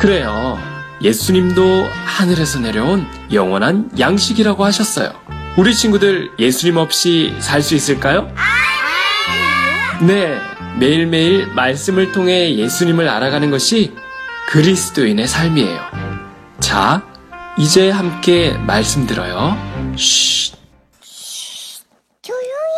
그래요. 예수님도 하늘에서 내려온 영원한 양식이라고 하셨어요. 우리 친구들 예수님 없이 살 수 있을까요? 네, 매일매일 말씀을 통해 예수님을 알아가는 것이 그리스도인의 삶이에요. 자, 이제 함께 말씀 들어요. 쉿. 조용히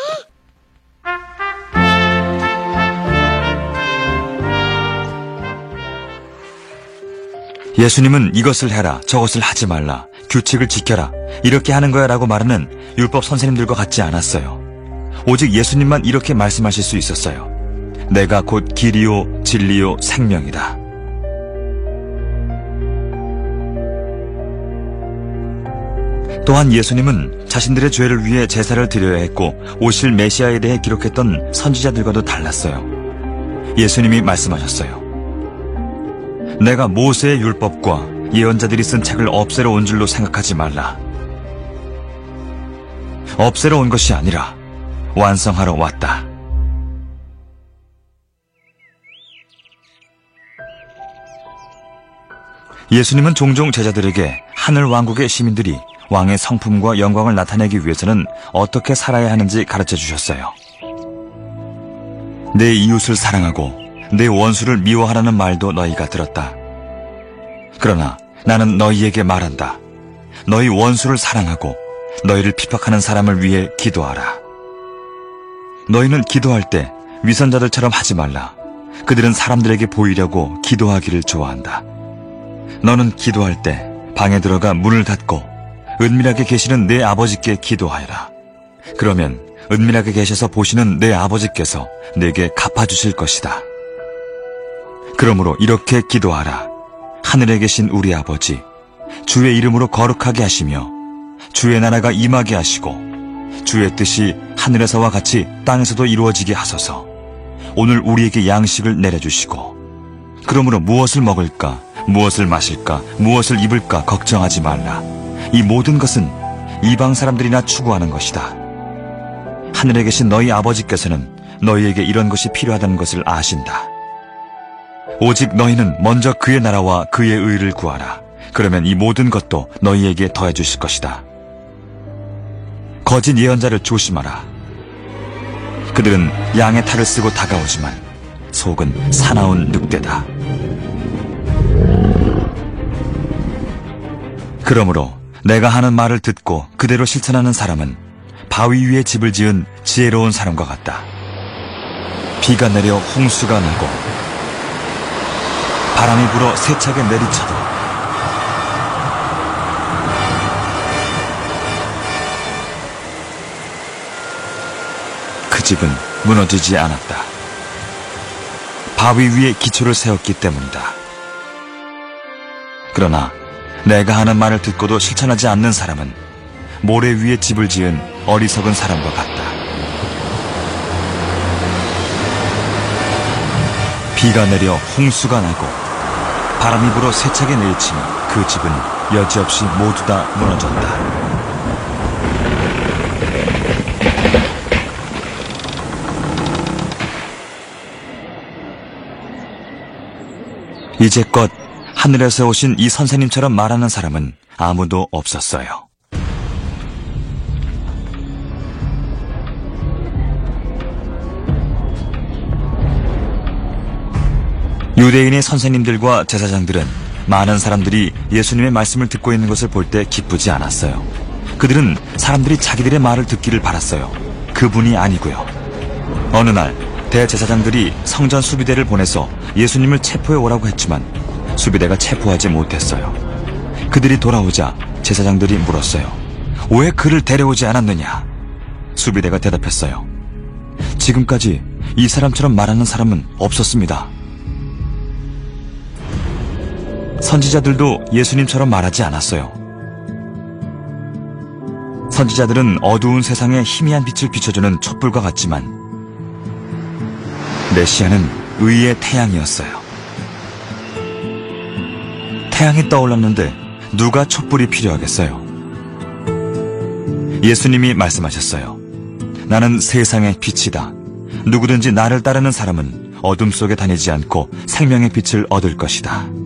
해. 예수님은 이것을 해라, 저것을 하지 말라, 규칙을 지켜라, 이렇게 하는 거야 라고 말하는 율법 선생님들과 같지 않았어요. 오직 예수님만 이렇게 말씀하실 수 있었어요. 내가 곧 길이요 진리요 생명이다. 또한 예수님은 자신들의 죄를 위해 제사를 드려야 했고 오실 메시아에 대해 기록했던 선지자들과도 달랐어요. 예수님이 말씀하셨어요. 내가 모세의 율법과 예언자들이 쓴 책을 없애러 온 줄로 생각하지 말라. 없애러 온 것이 아니라 완성하러 왔다. 예수님은 종종 제자들에게 하늘 왕국의 시민들이 왕의 성품과 영광을 나타내기 위해서는 어떻게 살아야 하는지 가르쳐 주셨어요. 내 이웃을 사랑하고 내 원수를 미워하라는 말도 너희가 들었다. 그러나 나는 너희에게 말한다. 너희 원수를 사랑하고 너희를 핍박하는 사람을 위해 기도하라. 너희는 기도할 때 위선자들처럼 하지 말라. 그들은 사람들에게 보이려고 기도하기를 좋아한다. 너는 기도할 때 방에 들어가 문을 닫고 은밀하게 계시는 내 아버지께 기도하여라. 그러면 은밀하게 계셔서 보시는 내 아버지께서 내게 갚아주실 것이다. 그러므로 이렇게 기도하라. 하늘에 계신 우리 아버지, 주의 이름으로 거룩하게 하시며 주의 나라가 임하게 하시고 주의 뜻이 하늘에서와 같이 땅에서도 이루어지게 하소서. 오늘 우리에게 양식을 내려주시고 그러므로 무엇을 먹을까, 무엇을 마실까, 무엇을 입을까 걱정하지 말라. 이 모든 것은 이방 사람들이나 추구하는 것이다. 하늘에 계신 너희 아버지께서는 너희에게 이런 것이 필요하다는 것을 아신다. 오직 너희는 먼저 그의 나라와 그의 의를 구하라. 그러면 이 모든 것도 너희에게 더해 주실 것이다. 거짓 예언자를 조심하라. 그들은 양의 탈을 쓰고 다가오지만 속은 사나운 늑대다. 그러므로 내가 하는 말을 듣고 그대로 실천하는 사람은 바위 위에 집을 지은 지혜로운 사람과 같다. 비가 내려 홍수가 나고 바람이 불어 세차게 내리쳐도 그 집은 무너지지 않았다. 바위 위에 기초를 세웠기 때문이다. 그러나 내가 하는 말을 듣고도 실천하지 않는 사람은 모래 위에 집을 지은 어리석은 사람과 같다. 비가 내려 홍수가 나고 바람이 불어 세차게 내리치면 그 집은 여지없이 모두 다 무너졌다. 이제껏 하늘에서 오신 이 선생님처럼 말하는 사람은 아무도 없었어요. 유대인의 선생님들과 제사장들은 많은 사람들이 예수님의 말씀을 듣고 있는 것을 볼 때 기쁘지 않았어요. 그들은 사람들이 자기들의 말을 듣기를 바랐어요. 그분이 아니고요. 어느 날 대제사장들이 성전 수비대를 보내서 예수님을 체포해 오라고 했지만 수비대가 체포하지 못했어요. 그들이 돌아오자 제사장들이 물었어요. 왜 그를 데려오지 않았느냐? 수비대가 대답했어요. 지금까지 이 사람처럼 말하는 사람은 없었습니다. 선지자들도 예수님처럼 말하지 않았어요. 선지자들은 어두운 세상에 희미한 빛을 비춰주는 촛불과 같지만 메시아는 의의 태양이었어요. 태양이 떠올랐는데 누가 촛불이 필요하겠어요? 예수님이 말씀하셨어요. 나는 세상의 빛이다. 누구든지 나를 따르는 사람은 어둠 속에 다니지 않고 생명의 빛을 얻을 것이다.